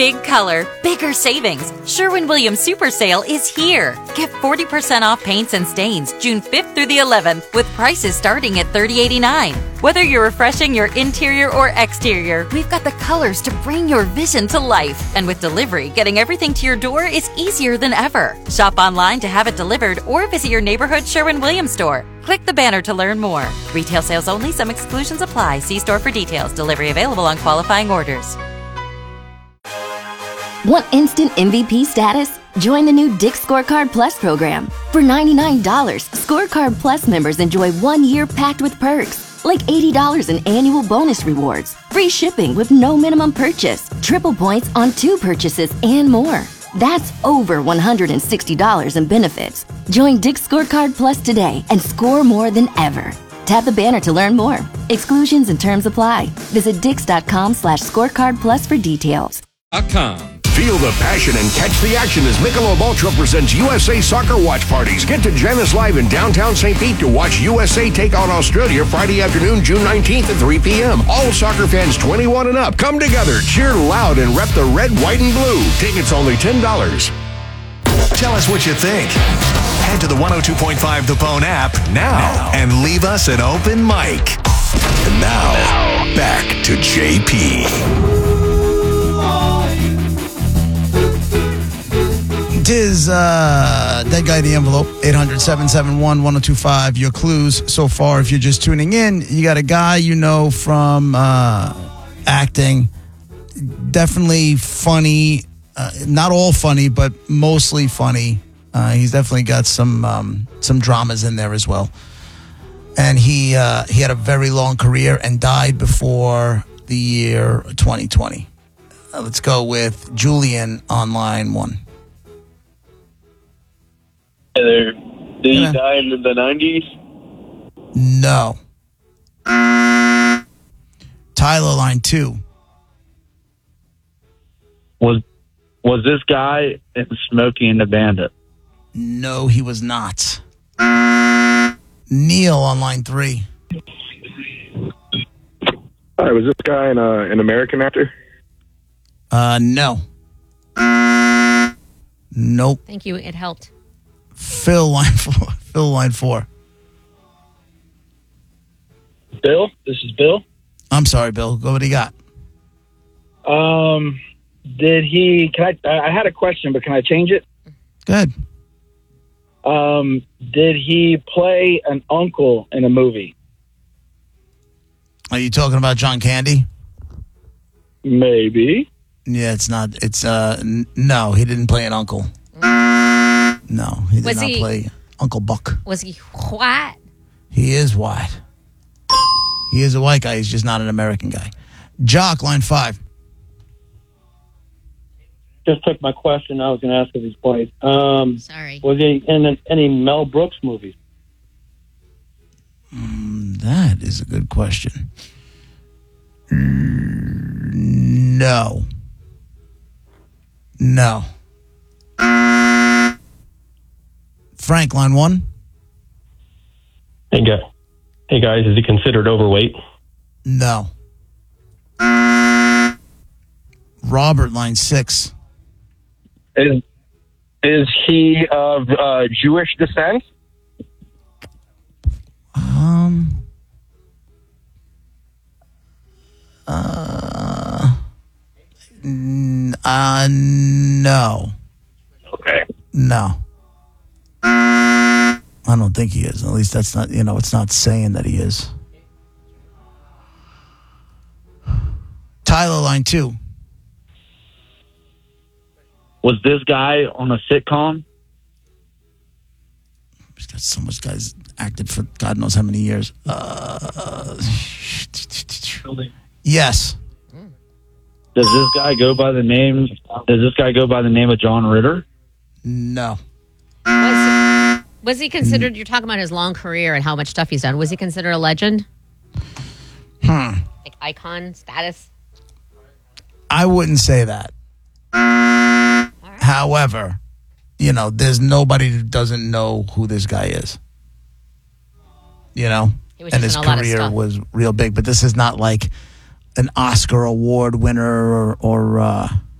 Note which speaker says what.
Speaker 1: Big color, bigger savings. Sherwin-Williams Super Sale is here. Get 40% off paints and stains June 5th through the 11th with prices starting at $30.89. Whether you're refreshing your interior or exterior, we've got the colors to bring your vision to life. And with delivery, getting everything to your door is easier than ever. Shop online to have it delivered or visit your neighborhood Sherwin-Williams store. Click the banner to learn more. Retail sales only. Some exclusions apply. See store for details. Delivery available on qualifying orders.
Speaker 2: Want instant MVP status? Join the new Dick's Scorecard Plus program. For $99, Scorecard Plus members enjoy 1 year packed with perks, like $80 in annual bonus rewards, free shipping with no minimum purchase, triple points on 2 purchases, and more. That's over $160 in benefits. Join Dick's Scorecard Plus today and score more than ever. Tap the banner to learn more. Exclusions and terms apply. Visit dix.com/scorecard plus for details.
Speaker 3: Feel the passion and catch the action as Michelob Ultra presents USA Soccer Watch Parties. Get to Janice Live in downtown St. Pete to watch USA take on Australia Friday afternoon, June 19th at 3 p.m. All soccer fans 21 and up, come together, cheer loud, and rep the red, white, and blue. Tickets only $10.
Speaker 4: Tell us what you think. Head to the 102.5 The Bone app now and leave us an open mic. And now, back to JP.
Speaker 5: Tis Dead Guy the Envelope, 800-771-1025. Your clues so far, if you're just tuning in, you got a guy you know from acting. Definitely funny. Not all funny, but mostly funny. He's definitely got some dramas in there as well. And he had a very long career and died before the year 2020. Let's go with Julian on line 1.
Speaker 6: Hey there. Did he die in the 90s?
Speaker 5: No. Tyler, line 2.
Speaker 6: Was this guy Smokey and the Bandit?
Speaker 5: No, he was not. Neil on line 3.
Speaker 7: Hi, was this guy an American actor?
Speaker 5: No. Nope.
Speaker 8: Thank you. It helped.
Speaker 5: Phil, line 4. Phil, line 4.
Speaker 9: Bill, this is Bill.
Speaker 5: I'm sorry, Bill. Go. What do you got?
Speaker 9: Did he? I had a question, but can I change it?
Speaker 5: Go ahead.
Speaker 9: Did he play an uncle in a movie?
Speaker 5: Are you talking about John Candy?
Speaker 9: Maybe.
Speaker 5: Yeah, it's not. It's no, he didn't play an uncle. No, he did not play Uncle Buck.
Speaker 8: Was he white?
Speaker 5: He is white. He is a white guy. He's just not an American guy. Jock, line 5.
Speaker 10: Just took my question. I was going to ask if he's played.
Speaker 8: Sorry.
Speaker 10: Was he in any Mel Brooks movies?
Speaker 5: That is a good question. No. No. Frank, line 1.
Speaker 11: Hey guys, is he considered overweight?
Speaker 5: No. Robert, line 6.
Speaker 7: Is he of Jewish descent?
Speaker 5: No.
Speaker 7: Okay.
Speaker 5: No. I don't think he is. At least that's not, it's not saying that he is. Tyler, line 2.
Speaker 6: Was this guy on a sitcom?
Speaker 5: He's got so much guys acted for God knows how many years. Yes.
Speaker 6: Does this guy go by the name of John Ritter?
Speaker 5: No.
Speaker 8: Was he considered, you're talking about his long career and how much stuff he's done, was he considered a legend? Like icon status?
Speaker 5: I wouldn't say that. Right. However, there's nobody who doesn't know who this guy is. And his career was real big. But this is not like an Oscar award winner or